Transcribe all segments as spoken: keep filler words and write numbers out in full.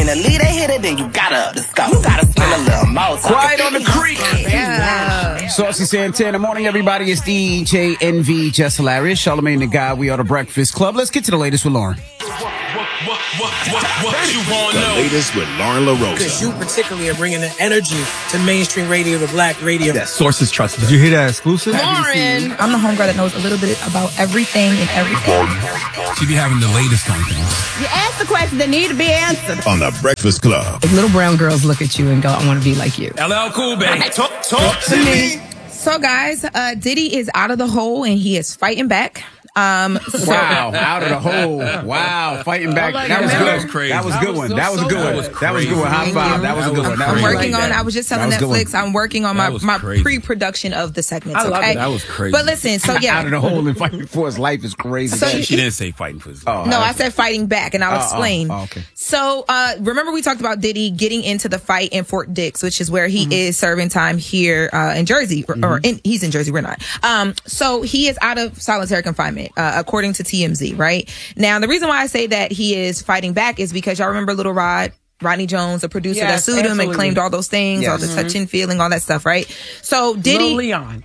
the lead a hitter, then you gotta let's go. You gotta spend a little more. Quiet on the creek. Yeah. Saucy Santana. Morning, everybody. It's D J N V, Just Hilarious. Charlamagne the Guy. We are the Breakfast Club. Let's get to the latest with Lauren. What, what, what, what you want to know? The latest with Lauren LaRosa. Because you particularly are bringing the energy to mainstream radio, to black radio. That sources trusted. Did you hear that exclusive? Lauren. I'm the homegirl that knows a little bit about everything and everything. She be having the latest on things. You ask the questions that need to be answered. On the Breakfast Club. Like little brown girls look at you and go, I want to be like you. L L Cool, baby. Talk, talk to me. So, guys, uh, Diddy is out of the hole and he is fighting back. Um, so Wow, out of the hole. Wow, fighting back. Like, that was that good. was crazy. That was a good one. That was a good one. That was a good one. High five. That was a good one. That I'm was working like on, that. I was just telling That was a good Netflix, one. I'm working on my, That was my crazy. pre-production of the segments, I love okay? it. That was crazy. But listen, so yeah. Out of the hole and fighting for his life is crazy. So That- She didn't say fighting for his Oh, No, I said fighting back, and I'll Oh, oh, explain. oh, okay. So, uh, remember we talked about Diddy getting into the fight in Fort Dix, which is where he Mm-hmm. is serving time here uh, in Jersey, or, or in, he's in Jersey, we're not. Um, so he is out of solitary confinement, uh, according to T M Z, right? Now, the reason why I say that he is fighting back is because y'all remember Little Rod, Rodney Jones, a producer Yes, that sued him and absolutely. claimed all those things, all Yes. the touching, feeling, all that stuff, right? So Diddy... Lil Leon.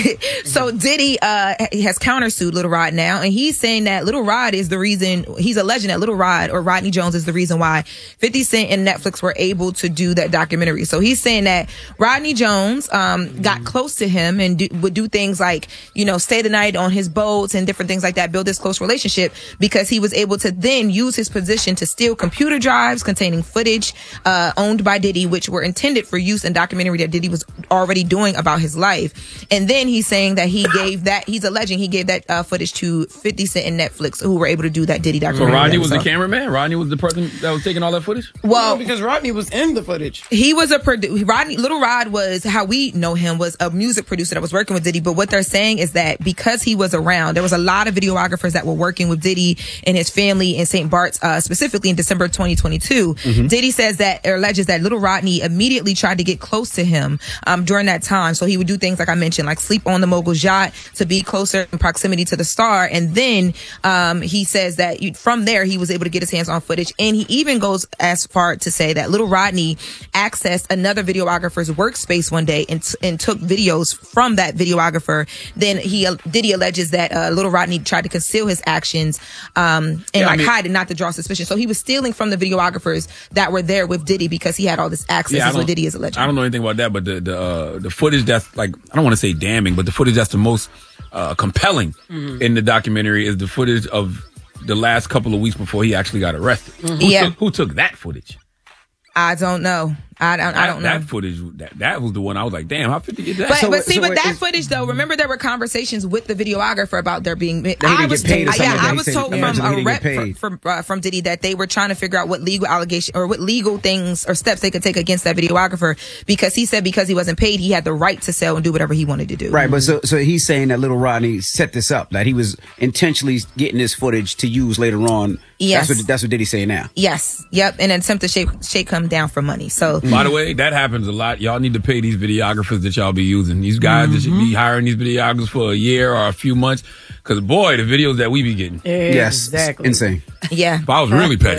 So Diddy uh, has countersued Little Rod now, and he's saying that Little Rod is the reason, he's alleging that Little Rod or Rodney Jones is the reason why fifty Cent and Netflix were able to do that documentary. So he's saying that Rodney Jones um, got close to him and do, would do things like, you know, stay the night on his boats and different things like that, build this close relationship because he was able to then use his position to steal computer drives containing footage uh, owned by Diddy, which were intended for use in documentary that Diddy was already doing about his life. And then he's saying that he gave that, he's alleging he gave that uh, footage to fifty Cent and Netflix, who were able to do that Diddy So documentary. Rodney was the episode. cameraman? Rodney was the person that was taking all that footage? Well, No, because Rodney was in the footage. he was a produ- Rodney, Little Rod was, how we know him, was a music producer that was working with Diddy. But what they're saying is that because he was around, there was a lot of videographers that were working with Diddy and his family in Saint Bart's, uh, specifically in December twenty twenty-two. Mm-hmm. Diddy says that, or alleges that Little Rodney immediately tried to get close to him um, during that time. So he would do things like I mentioned, like sleep on the mogul's yacht to be closer in proximity to the star. And then um, he says that you, from there, he was able to get his hands on footage. And he even goes as far to say that Little Rodney accessed another videographer's workspace one day and, t- and took videos from that videographer. Then he, uh, Diddy alleges that uh, Little Rodney tried to conceal his actions um, and Yeah, I like mean- hide it, not to draw suspicion. So he was stealing from the videographers that were there with Diddy because he had all this access, I is what don't- Diddy is alleging. I don't know anything about that, but the the, uh, the footage that's like, I don't want to say damning, but the footage that's the most uh, compelling Mm-hmm. in the documentary is the footage of the last couple of weeks before he actually got arrested. Who, Yeah. took, who took that footage? I don't know. I don't, I don't know. That footage, that, that was the one I was like, damn, how fifty get that? But, So but what- see, so but what that is- footage though, remember there were conversations with the videographer about there being. didn't I get was paid or told, something yeah, like that. I He was said- told from allegedly a he didn't rep get paid. from from, uh, from Diddy that they were trying to figure out what legal allegation or what legal things or steps they could take against that videographer because he said because he wasn't paid, he had the right to sell and do whatever he wanted to do. Right, but so so he's saying that Little Rodney set this up, that he was intentionally getting this footage to use later on. Yes. That's what that's what Diddy's saying now. Yes. Yep. In an attempt to shake shake him down for money. So. By the way, that happens a lot. Y'all need to pay these videographers that y'all be using. These guys that should be hiring these videographers for a year or a few months. Because, boy, the videos that we be getting. Yes, Exactly. insane. Yeah. If I was really petty.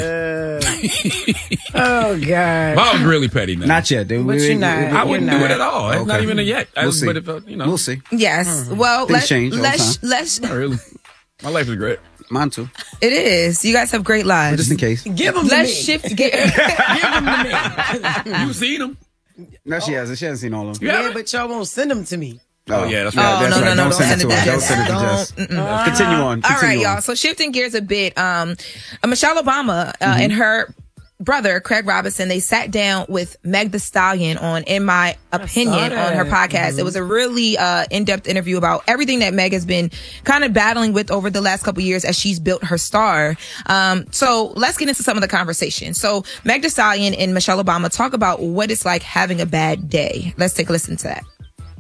Oh, God. If I was really petty now. Not yet, dude. But We- you're we- not. we- I wouldn't You're do it not. at all. It's not Okay. even a yet. I, We'll see. But if, uh, you know, We'll see. Yes. Well, Things let's change all the let's time. let's. not really. My life is great. Mine too. It is. You guys have great lives. Just in case. Give them to Let's me. shift gears. Give them to me. You seen them? No, she hasn't. She hasn't seen all of them. Yeah, but y'all won't send them to me. Oh, yeah, that's Oh, right. that's no, right. no, no, Don't don't send send it it to to us. Don't Jess. send it to Don't- Jess. mm-mm. Continue on. All right, Continue y'all. on. So shifting gears a bit, um, uh, Michelle Obama uh, and her brother, Craig Robinson, they sat down with Meg Thee Stallion on In My Opinion that. on her podcast. It was a really uh, in-depth interview about everything that Meg has been kind of battling with over the last couple years as she's built her star. Um, so let's get into some of the conversation. So Meg Thee Stallion and Michelle Obama talk about what it's like having a bad day. Let's take a listen to that.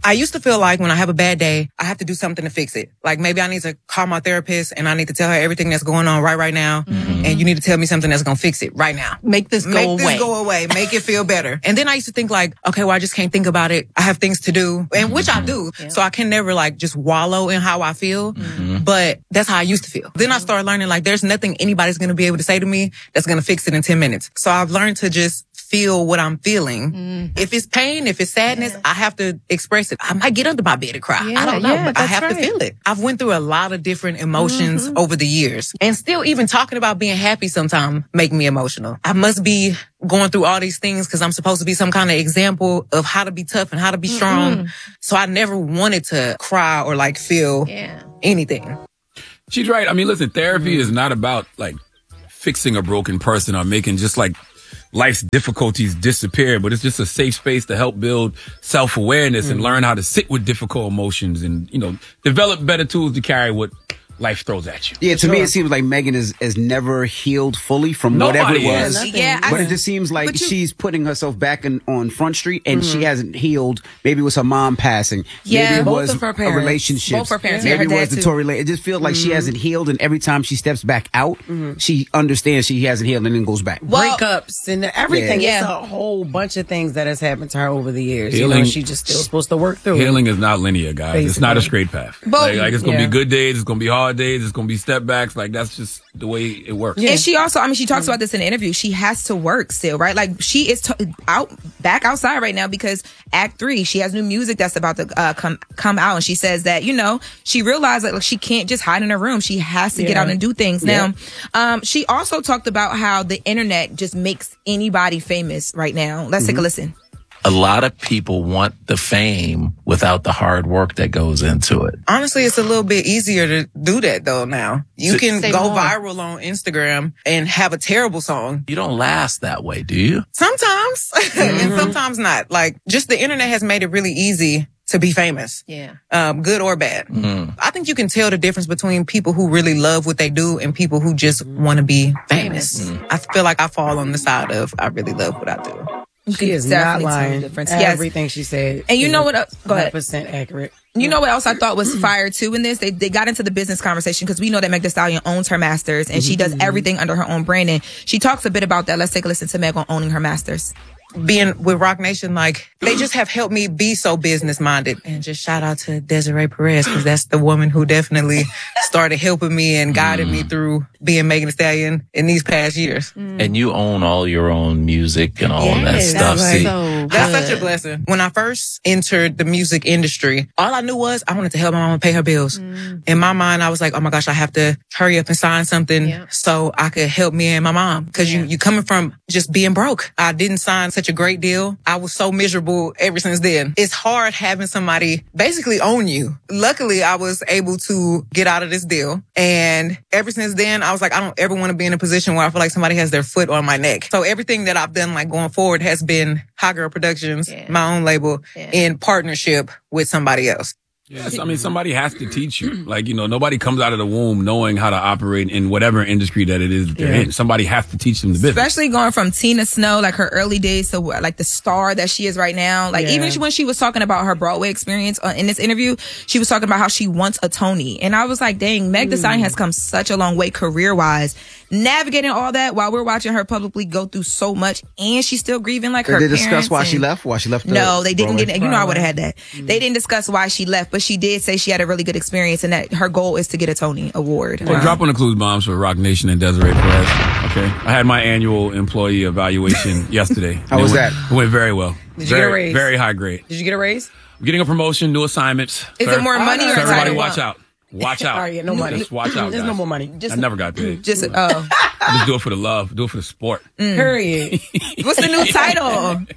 I used to feel like when I have a bad day, I have to do something to fix it. Like maybe I need to call my therapist and I need to tell her everything that's going on right right now. Mm-hmm. And you need to tell me something that's going to fix it right now. Make this go Make away. Make this go away. Make it feel better. And then I used to think like, okay, well, I just can't think about it. I have things to do, and which I do. Yeah. So I can never like just wallow in how I feel. Mm-hmm. But that's how I used to feel. Then I started learning like there's nothing anybody's going to be able to say to me that's going to fix it in ten minutes. So I've learned to just feel what I'm feeling. Mm. If it's pain, if it's sadness, yeah. I have to express it. I might get under my bed and cry. Yeah, I don't know, yeah, but I have right. to feel it. I've went through a lot of different emotions mm-hmm. over the years, and still even talking about being happy sometimes make me emotional. I must be going through all these things because I'm supposed to be some kind of example of how to be tough and how to be strong. Mm-hmm. So I never wanted to cry or like feel yeah. anything. She's right. I mean, listen, therapy mm-hmm. is not about like fixing a broken person or making just like life's difficulties disappear, but it's just a safe space to help build self-awareness mm-hmm. and learn how to sit with difficult emotions and, you know, develop better tools to carry what life throws at you. Yeah, to sure. me, it seems like Megan is, is never healed fully from Nobody whatever it was. Is. Yeah, but I, it just seems like you, she's putting herself back in, on Front Street and mm-hmm. she hasn't healed. Maybe it was her mom passing. Yeah, maybe it both was of her parents. a relationship. Both her parents. Maybe yeah, her it was dad the too. Tory Lane. It just feels like mm-hmm. she hasn't healed, and every time she steps back out, mm-hmm. she understands she hasn't healed and then goes back. Well, breakups and everything. Yeah. It's a whole bunch of things that has happened to her over the years. Healing, you know, she just still supposed to work through Healing it. is not linear, guys. Basically. It's not a straight path. But, like, like it's going to yeah. be good days, it's going to be hard days, it's going to be step backs. Like that's just the way it works. Yeah. And she also, I mean, she talks about this in the interview. She has to work still, right? Like she is t- out back outside right now because Act Three, she has new music that's about to uh, come come out, and she says that you know she realized that like, she can't just hide in her room. She has to yeah. get out and do things. Yeah. Now, um, she also talked about how the internet just makes anybody famous right now. Let's mm-hmm. take a listen. A lot of people want the fame without the hard work that goes into it. Honestly, it's a little bit easier to do that though now. You so, can go more. viral on Instagram and have a terrible song. You don't last that way, do you? Sometimes. Mm-hmm. And sometimes not. Like, just the internet has made it really easy to be famous. Yeah. Um, good or bad. Mm. I think you can tell the difference between people who really love what they do and people who just want to be famous. Mm. I feel like I fall on the side of I really love what I do. She is not lying. Everything yes. she said. And you know what? Uh, go ahead. one hundred percent accurate. You know what else I thought was fire too in this? They they got into the business conversation because we know that Meg Thee Stallion owns her masters and mm-hmm. she does everything under her own brand. And she talks a bit about that. Let's take a listen to Meg on owning her masters. Being with Roc Nation, like, they just have helped me be so business minded. And just shout out to Desiree Perez, because that's the woman who definitely started helping me and guided mm. me through being Megan Thee Stallion in these past years. Mm. And you own all your own music and all yes, that stuff. That's, See, so that's such a blessing. When I first entered the music industry, all I knew was I wanted to help my mama pay her bills. Mm. In my mind, I was like, oh my gosh, I have to hurry up and sign something yeah. so I could help me and my mom. Because yeah. you, you coming from just being broke. I didn't sign such a great deal. I was so miserable ever since then. It's hard having somebody basically own you. Luckily, I was able to get out of this deal. And ever since then, I was like, I don't ever want to be in a position where I feel like somebody has their foot on my neck. So everything that I've done, like going forward, has been Hot Girl Productions, yeah. my own label, yeah. in partnership with somebody else. Yes, I mean, somebody has to teach you. Like, you know, nobody comes out of the womb knowing how to operate in whatever industry that it is that they're yeah. in. Somebody has to teach them the business. Especially going from Tina Snow, like her early days, to like the star that she is right now. Like, yeah. even when she was talking about her Broadway experience uh, in this interview, she was talking about how she wants a Tony. And I was like, dang, Meg Thee Stallion has come such a long way career-wise. Navigating all that while we're watching her publicly go through so much, and she's still grieving like Did her they parents. discuss why and, she left? Why she left? The no, they didn't Broadway? get. You know, I would have had that. Mm-hmm. They didn't discuss why she left, but she did say she had a really good experience, and that her goal is to get a Tony Award. Well, wow. Drop on the clues bombs for Roc Nation and Desiree Perez. Okay, I had my annual employee evaluation yesterday. How was went, that? It went very well. Did you very, get a raise? Very high grade. Did you get a raise? I'm getting a promotion, new assignments. Is Sir, it more money so or everybody title? watch out. Watch out. All right, yeah, no money. Just watch out, There's guys. no more money. Just, I never got paid. Just oh, I just do it for the love. Do it for the sport. Mm. Period. What's the new title?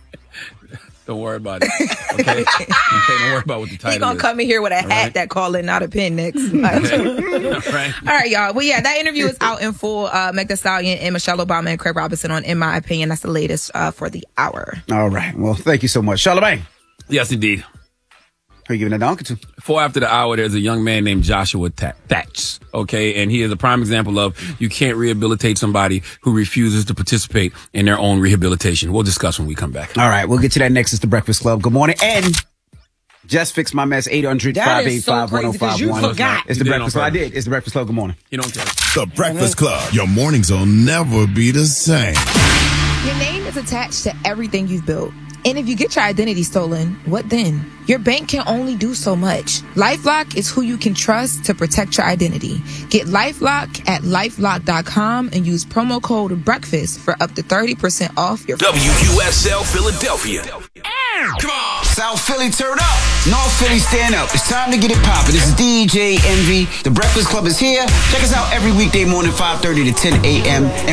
Don't worry about it. Okay? Okay, don't worry about what the title is. He gonna is. come in here with a All hat right? that call it, not a pen next. Like, okay. Right. All right, y'all. Well, yeah, that interview is out in full. Uh, Meg Thee Stallion and Michelle Obama and Craig Robinson on In My Opinion. That's the latest uh, for the hour. All right. Well, thank you so much. Charlamagne. Yes, indeed. Who are you giving a donkey to? Four after the hour, there's a young man named Joshua Thatch. Okay, and he is a prime example of you can't rehabilitate somebody who refuses to participate in their own rehabilitation. We'll discuss when we come back. All right, we'll get to that next. It's the Breakfast Club. Good morning and Just fix my mess. eight hundred, That five is eight so five, one oh crazy, 'cause five you one. forgot. It's You the did it Breakfast on Club. I purpose. did. It's the Breakfast Club. Good morning. You don't care. The Breakfast Club. Your mornings will never be the same. Your name is attached to everything you've built. And if you get your identity stolen, what then? Your bank can only do so much. LifeLock is who you can trust to protect your identity. Get LifeLock at lifelock dot com and use promo code BREAKFAST for up to thirty percent off your W U S L Philadelphia. Come on. South Philly, turn up. North Philly, stand up. It's time to get it poppin'. This is D J Envy. The Breakfast Club is here. Check us out every weekday morning, five thirty to ten a.m.